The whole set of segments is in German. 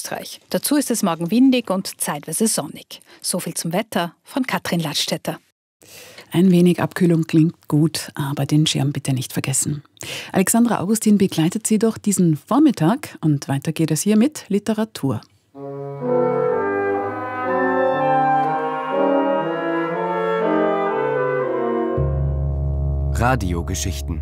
Österreich. Dazu ist es morgen windig und zeitweise sonnig. So viel zum Wetter von Katrin Ladstätter. Ein wenig Abkühlung klingt gut, aber den Schirm bitte nicht vergessen. Alexandra Augustin begleitet Sie durch diesen Vormittag und weiter geht es hier mit Literatur. Radiogeschichten.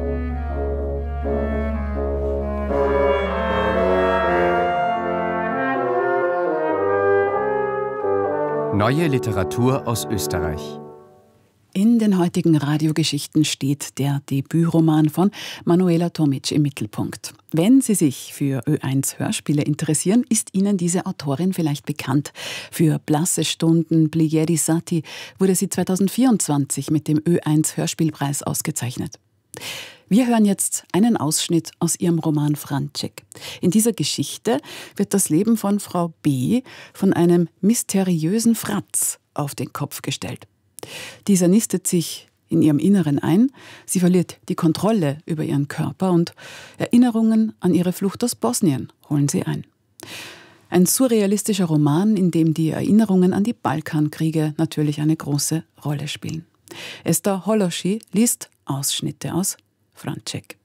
Neue Literatur aus Österreich. In den heutigen Radiogeschichten steht der Debütroman von Manuela Tomic im Mittelpunkt. Wenn Sie sich für Ö1 Hörspiele interessieren, ist Ihnen diese Autorin vielleicht bekannt. Für Blasse Stunden, Plieri Sati wurde sie 2024 mit dem Ö1 Hörspielpreis ausgezeichnet. Wir hören jetzt einen Ausschnitt aus ihrem Roman Franček. In dieser Geschichte wird das Leben von Frau B. von einem mysteriösen Fratz auf den Kopf gestellt. Dieser nistet sich in ihrem Inneren ein, sie verliert die Kontrolle über ihren Körper und Erinnerungen an ihre Flucht aus Bosnien holen sie ein. Ein surrealistischer Roman, in dem die Erinnerungen an die Balkankriege natürlich eine große Rolle spielen. Esther Holoschi liest Ausschnitte aus Franček.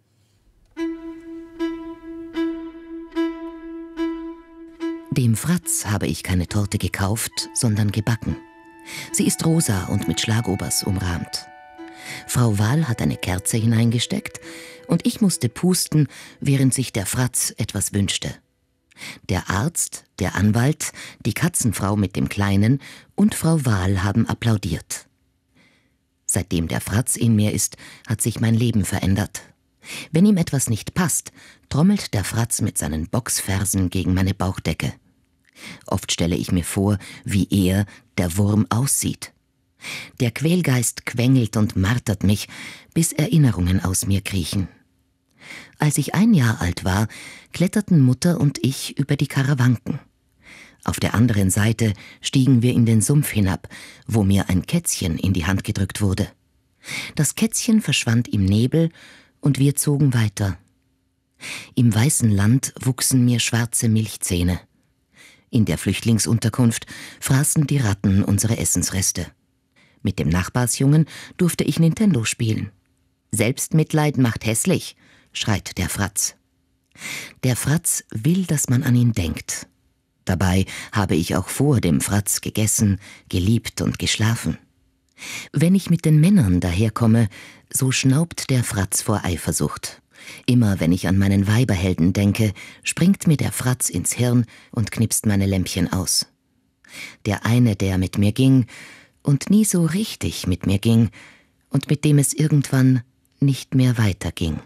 Dem Fratz habe ich keine Torte gekauft, sondern gebacken. Sie ist rosa und mit Schlagobers umrahmt. Frau Wahl hat eine Kerze hineingesteckt und ich musste pusten, während sich der Fratz etwas wünschte. Der Arzt, der Anwalt, die Katzenfrau mit dem Kleinen und Frau Wahl haben applaudiert. Seitdem der Fratz in mir ist, hat sich mein Leben verändert. Wenn ihm etwas nicht passt, trommelt der Fratz mit seinen Boxfersen gegen meine Bauchdecke. Oft stelle ich mir vor, wie er, der Wurm, aussieht. Der Quälgeist quengelt und martert mich, bis Erinnerungen aus mir kriechen. Als ich 1 Jahr alt war, kletterten Mutter und ich über die Karawanken. Auf der anderen Seite stiegen wir in den Sumpf hinab, wo mir ein Kätzchen in die Hand gedrückt wurde. Das Kätzchen verschwand im Nebel und wir zogen weiter. Im weißen Land wuchsen mir schwarze Milchzähne. In der Flüchtlingsunterkunft fraßen die Ratten unsere Essensreste. Mit dem Nachbarsjungen durfte ich Nintendo spielen. Selbstmitleid macht hässlich, schreit der Fratz. Der Fratz will, dass man an ihn denkt. Dabei habe ich auch vor dem Fratz gegessen, geliebt und geschlafen. Wenn ich mit den Männern daherkomme, so schnaubt der Fratz vor Eifersucht. Immer wenn ich an meinen Weiberhelden denke, springt mir der Fratz ins Hirn und knipst meine Lämpchen aus. Der eine, der mit mir ging und nie so richtig mit mir ging und mit dem es irgendwann nicht mehr weiterging.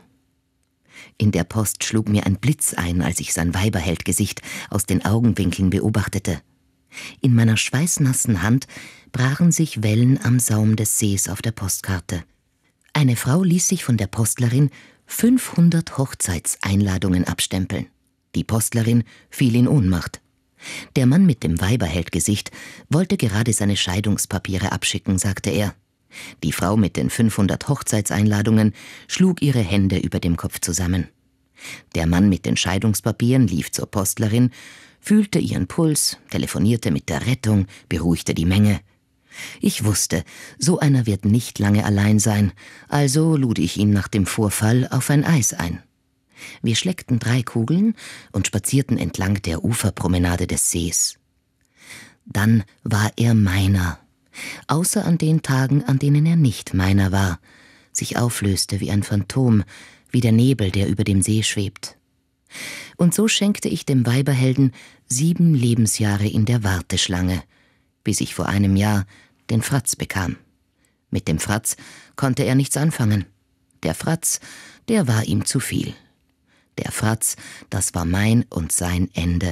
In der Post schlug mir ein Blitz ein, als ich sein Weiberheldgesicht aus den Augenwinkeln beobachtete. In meiner schweißnassen Hand brachen sich Wellen am Saum des Sees auf der Postkarte. Eine Frau ließ sich von der Postlerin 500 Hochzeitseinladungen abstempeln. Die Postlerin fiel in Ohnmacht. Der Mann mit dem Weiberheldgesicht wollte gerade seine Scheidungspapiere abschicken, sagte er. Die Frau mit den 500 Hochzeitseinladungen schlug ihre Hände über dem Kopf zusammen. Der Mann mit den Scheidungspapieren lief zur Postlerin, fühlte ihren Puls, telefonierte mit der Rettung, beruhigte die Menge. Ich wusste, so einer wird nicht lange allein sein, also lud ich ihn nach dem Vorfall auf ein Eis ein. Wir schleckten 3 Kugeln und spazierten entlang der Uferpromenade des Sees. Dann war er meiner, außer an den Tagen, an denen er nicht meiner war, sich auflöste wie ein Phantom, wie der Nebel, der über dem See schwebt. Und so schenkte ich dem Weiberhelden 7 Lebensjahre in der Warteschlange, bis ich vor einem Jahr den Fratz bekam. Mit dem Fratz konnte er nichts anfangen. Der Fratz, der war ihm zu viel. Der Fratz, das war mein und sein Ende.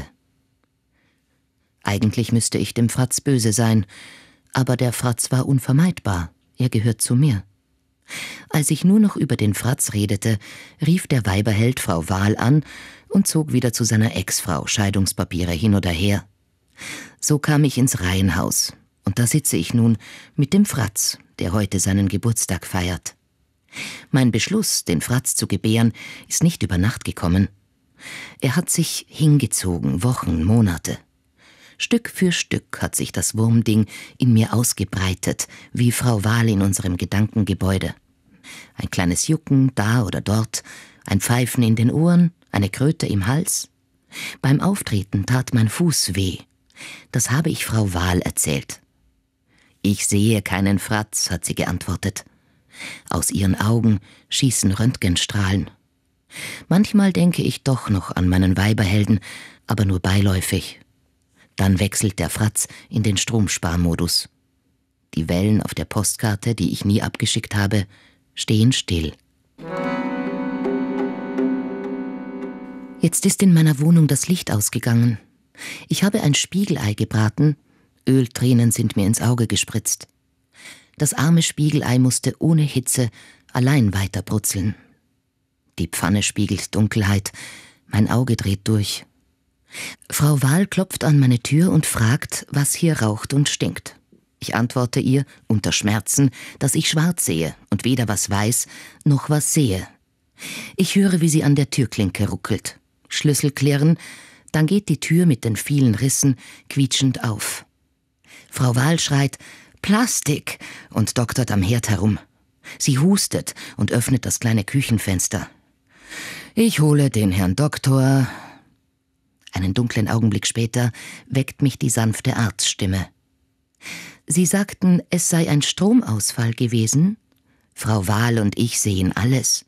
Eigentlich müsste ich dem Fratz böse sein, aber der Fratz war unvermeidbar, er gehört zu mir. Als ich nur noch über den Fratz redete, rief der Weiberheld Frau Wahl an und zog wieder zu seiner Ex-Frau Scheidungspapiere hin oder her. So kam ich ins Reihenhaus, und da sitze ich nun mit dem Fratz, der heute seinen Geburtstag feiert. Mein Beschluss, den Fratz zu gebären, ist nicht über Nacht gekommen. Er hat sich hingezogen, Wochen, Monate. Stück für Stück hat sich das Wurmding in mir ausgebreitet, wie Frau Wahl in unserem Gedankengebäude. Ein kleines Jucken da oder dort, ein Pfeifen in den Ohren, eine Kröte im Hals. Beim Auftreten tat mein Fuß weh. Das habe ich Frau Wahl erzählt. »Ich sehe keinen Fratz«, hat sie geantwortet. Aus ihren Augen schießen Röntgenstrahlen. Manchmal denke ich doch noch an meinen Weiberhelden, aber nur beiläufig. Dann wechselt der Fratz in den Stromsparmodus. Die Wellen auf der Postkarte, die ich nie abgeschickt habe, stehen still. Jetzt ist in meiner Wohnung das Licht ausgegangen. Ich habe ein Spiegelei gebraten, Öltränen sind mir ins Auge gespritzt. Das arme Spiegelei musste ohne Hitze allein weiter brutzeln. Die Pfanne spiegelt Dunkelheit, mein Auge dreht durch. Frau Wahl klopft an meine Tür und fragt, was hier raucht und stinkt. Ich antworte ihr, unter Schmerzen, dass ich schwarz sehe und weder was weiß, noch was sehe. Ich höre, wie sie an der Türklinke ruckelt. Schlüssel klirren, dann geht die Tür mit den vielen Rissen quietschend auf. Frau Wahl schreit »Plastik« und doktert am Herd herum. Sie hustet und öffnet das kleine Küchenfenster. »Ich hole den Herrn Doktor.« Einen dunklen Augenblick später weckt mich die sanfte Arztstimme. »Sie sagten, es sei ein Stromausfall gewesen? Frau Wahl und ich sehen alles.«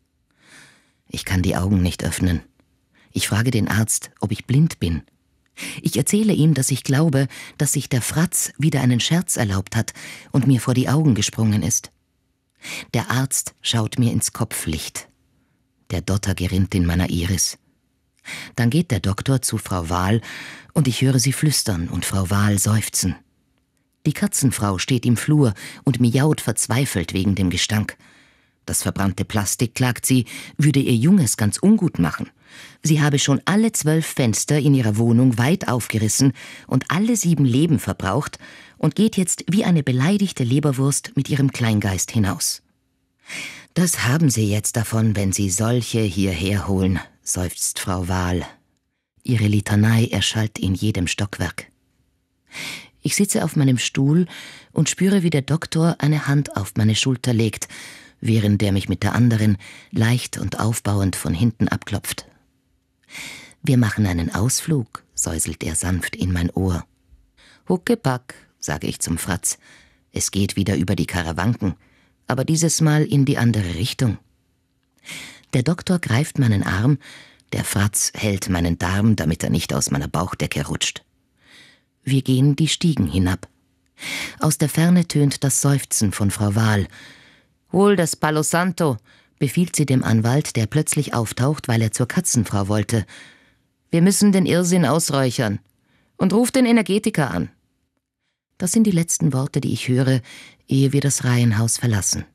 Ich kann die Augen nicht öffnen. Ich frage den Arzt, ob ich blind bin. Ich erzähle ihm, dass ich glaube, dass sich der Fratz wieder einen Scherz erlaubt hat und mir vor die Augen gesprungen ist. Der Arzt schaut mir ins Kopflicht. Der Dotter gerinnt in meiner Iris. Dann geht der Doktor zu Frau Wahl und ich höre sie flüstern und Frau Wahl seufzen. Die Katzenfrau steht im Flur und miaut verzweifelt wegen dem Gestank. Das verbrannte Plastik, klagt sie, würde ihr Junges ganz ungut machen. Sie habe schon alle 12 Fenster in ihrer Wohnung weit aufgerissen und alle 7 Leben verbraucht und geht jetzt wie eine beleidigte Leberwurst mit ihrem Kleingeist hinaus. »Das haben Sie jetzt davon, wenn Sie solche hierher holen«, seufzt Frau Wahl. Ihre Litanei erschallt in jedem Stockwerk. Ich sitze auf meinem Stuhl und spüre, wie der Doktor eine Hand auf meine Schulter legt, während er mich mit der anderen leicht und aufbauend von hinten abklopft. »Wir machen einen Ausflug«, säuselt er sanft in mein Ohr. »Huckepack«, sage ich zum Fratz. Es geht wieder über die Karawanken, aber dieses Mal in die andere Richtung. Der Doktor greift meinen Arm, der Fratz hält meinen Darm, damit er nicht aus meiner Bauchdecke rutscht. Wir gehen die Stiegen hinab. Aus der Ferne tönt das Seufzen von Frau Wahl. »Hol das Palo Santo«, befiehlt sie dem Anwalt, der plötzlich auftaucht, weil er zur Katzenfrau wollte. »Wir müssen den Irrsinn ausräuchern. Und ruf den Energetiker an.« Das sind die letzten Worte, die ich höre, ehe wir das Reihenhaus verlassen.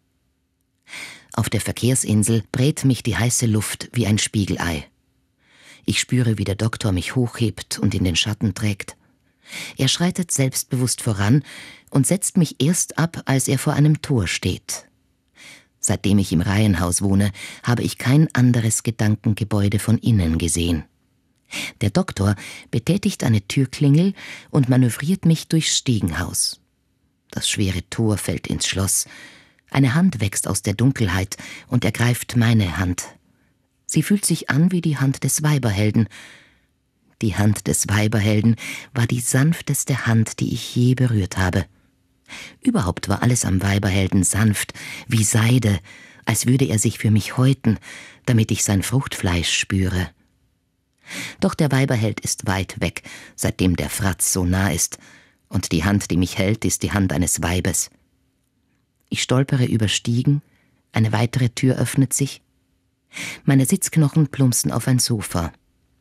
Auf der Verkehrsinsel brät mich die heiße Luft wie ein Spiegelei. Ich spüre, wie der Doktor mich hochhebt und in den Schatten trägt. Er schreitet selbstbewusst voran und setzt mich erst ab, als er vor einem Tor steht. Seitdem ich im Reihenhaus wohne, habe ich kein anderes Gedankengebäude von innen gesehen. Der Doktor betätigt eine Türklingel und manövriert mich durchs Stiegenhaus. Das schwere Tor fällt ins Schloss. Eine Hand wächst aus der Dunkelheit und ergreift meine Hand. Sie fühlt sich an wie die Hand des Weiberhelden. Die Hand des Weiberhelden war die sanfteste Hand, die ich je berührt habe. Überhaupt war alles am Weiberhelden sanft, wie Seide, als würde er sich für mich häuten, damit ich sein Fruchtfleisch spüre. Doch der Weiberheld ist weit weg, seitdem der Fratz so nah ist, und die Hand, die mich hält, ist die Hand eines Weibes. Ich stolpere über Stiegen, eine weitere Tür öffnet sich. Meine Sitzknochen plumpsen auf ein Sofa.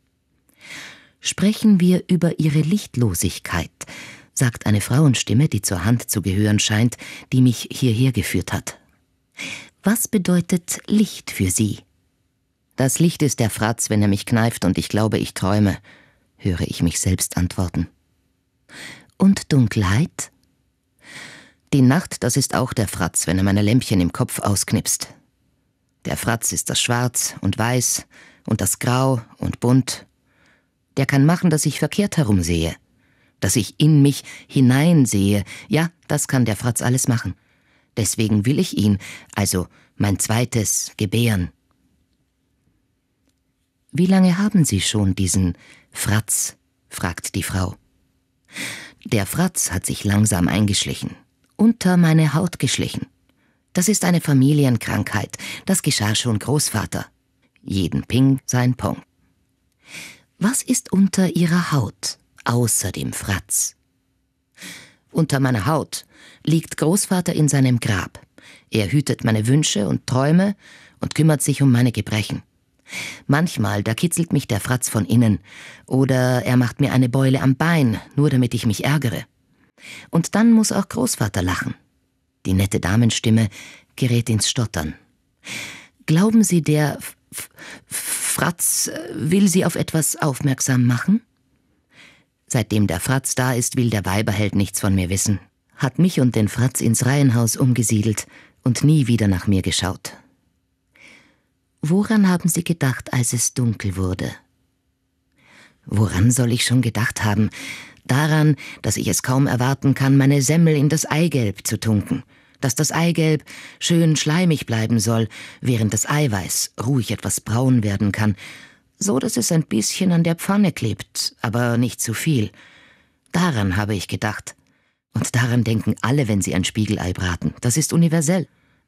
»Sprechen wir über Ihre Lichtlosigkeit«, sagt eine Frauenstimme, die zur Hand zu gehören scheint, die mich hierher geführt hat. »Was bedeutet Licht für Sie?« »Das Licht ist der Fratz, wenn er mich kneift und ich glaube, ich träume«, höre ich mich selbst antworten. »Und Dunkelheit?« »Die Nacht, das ist auch der Fratz, wenn er meine Lämpchen im Kopf ausknipst. Der Fratz ist das Schwarz und Weiß und das Grau und Bunt. Der kann machen, dass ich verkehrt herumsehe, dass ich in mich hineinsehe. Ja, das kann der Fratz alles machen. Deswegen will ich ihn, also mein zweites, gebären. »Wie lange haben Sie schon diesen Fratz?« fragt die Frau. »Der Fratz hat sich langsam eingeschlichen, unter meine Haut geschlichen. Das ist eine Familienkrankheit, das geschah schon Großvater. Jeden Ping sein Pong. Was ist unter Ihrer Haut, außer dem Fratz?« »Unter meiner Haut liegt Großvater in seinem Grab. Er hütet meine Wünsche und Träume und kümmert sich um meine Gebrechen. Manchmal, da kitzelt mich der Fratz von innen, oder er macht mir eine Beule am Bein, nur damit ich mich ärgere. Und dann muss auch Großvater lachen.« Die nette Damenstimme gerät ins Stottern. »Glauben Sie, der Fratz will Sie auf etwas aufmerksam machen?« Seitdem der Fratz da ist, will der Weiberheld nichts von mir wissen, hat mich und den Fratz ins Reihenhaus umgesiedelt und nie wieder nach mir geschaut. »Woran haben Sie gedacht, als es dunkel wurde?« »Woran soll ich schon gedacht haben? Daran, dass ich es kaum erwarten kann, meine Semmel in das Eigelb zu tunken, dass das Eigelb schön schleimig bleiben soll, während das Eiweiß ruhig etwas braun werden kann, so dass es ein bisschen an der Pfanne klebt, aber nicht zu viel. Daran habe ich gedacht. Und daran denken alle, wenn sie ein Spiegelei braten. Das ist universell.«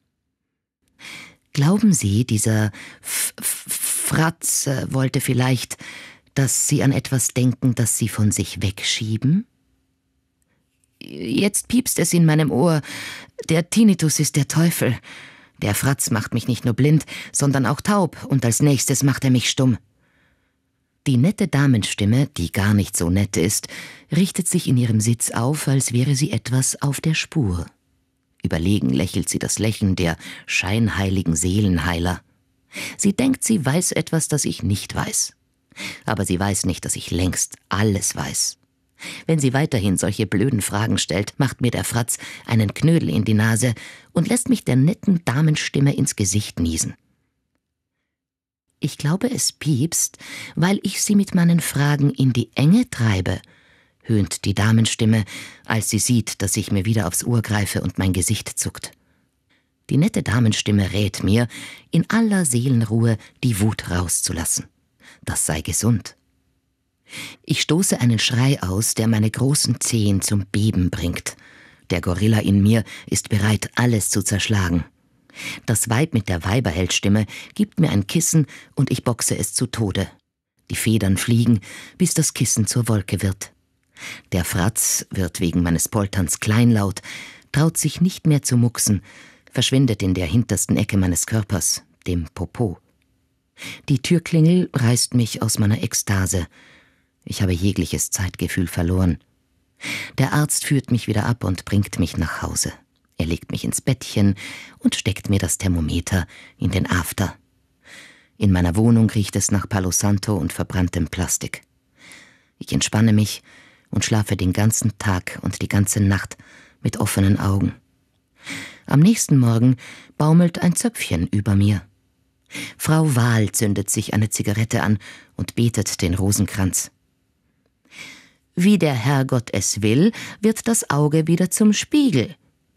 »Glauben Sie, dieser Fratz wollte vielleicht, dass Sie an etwas denken, das Sie von sich wegschieben?« »Jetzt piepst es in meinem Ohr. Der Tinnitus ist der Teufel. Der Fratz macht mich nicht nur blind, sondern auch taub, und als nächstes macht er mich stumm.« Die nette Damenstimme, die gar nicht so nett ist, richtet sich in ihrem Sitz auf, als wäre sie etwas auf der Spur. Überlegen lächelt sie das Lächeln der scheinheiligen Seelenheiler. Sie denkt, sie weiß etwas, das ich nicht weiß. Aber sie weiß nicht, dass ich längst alles weiß. Wenn sie weiterhin solche blöden Fragen stellt, macht mir der Fratz einen Knödel in die Nase und lässt mich der netten Damenstimme ins Gesicht niesen. Ich glaube, es piepst, weil ich sie mit meinen Fragen in die Enge treibe, höhnt die Damenstimme, als sie sieht, dass ich mir wieder aufs Ohr greife und mein Gesicht zuckt. Die nette Damenstimme rät mir, in aller Seelenruhe die Wut rauszulassen. Das sei gesund. Ich stoße einen Schrei aus, der meine großen Zehen zum Beben bringt. Der Gorilla in mir ist bereit, alles zu zerschlagen. Das Weib mit der Weiberheldstimme gibt mir ein Kissen und ich boxe es zu Tode. Die Federn fliegen, bis das Kissen zur Wolke wird. Der Fratz wird wegen meines Polterns kleinlaut, traut sich nicht mehr zu mucksen, verschwindet in der hintersten Ecke meines Körpers, dem Popo. Die Türklingel reißt mich aus meiner Ekstase. Ich habe jegliches Zeitgefühl verloren. Der Arzt führt mich wieder ab und bringt mich nach Hause. Er legt mich ins Bettchen und steckt mir das Thermometer in den After. In meiner Wohnung riecht es nach Palo Santo und verbranntem Plastik. Ich entspanne mich und schlafe den ganzen Tag und die ganze Nacht mit offenen Augen. Am nächsten Morgen baumelt ein Zöpfchen über mir. Frau Wahl zündet sich eine Zigarette an und betet den Rosenkranz. Wie der Herrgott es will, wird das Auge wieder zum Spiegel.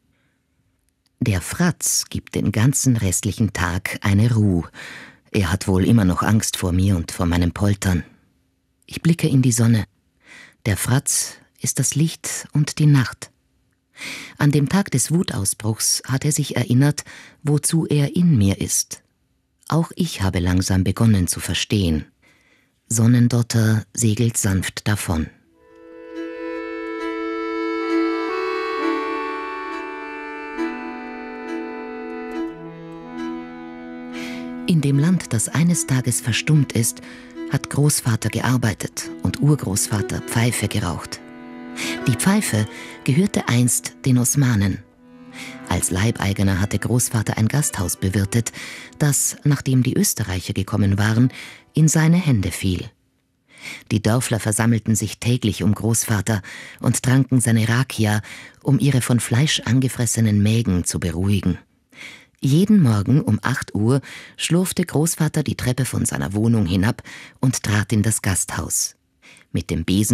Der Fratz gibt den ganzen restlichen Tag eine Ruhe. Er hat wohl immer noch Angst vor mir und vor meinem Poltern. Ich blicke in die Sonne. Der Fratz ist das Licht und die Nacht. An dem Tag des Wutausbruchs hat er sich erinnert, wozu er in mir ist. Auch ich habe langsam begonnen zu verstehen. Sonnendotter segelt sanft davon. In dem Land, das eines Tages verstummt ist, hat Großvater gearbeitet und Urgroßvater Pfeife geraucht. Die Pfeife gehörte einst den Osmanen. Als Leibeigener hatte Großvater ein Gasthaus bewirtet, das, nachdem die Österreicher gekommen waren, in seine Hände fiel. Die Dörfler versammelten sich täglich um Großvater und tranken seine Rakia, um ihre von Fleisch angefressenen Mägen zu beruhigen. Jeden Morgen um 8 Uhr schlurfte Großvater die Treppe von seiner Wohnung hinab und trat in das Gasthaus. Mit dem Besen